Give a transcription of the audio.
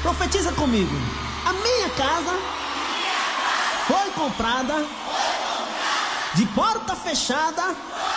Profetiza comigo. A minha casa foi comprada de porta fechada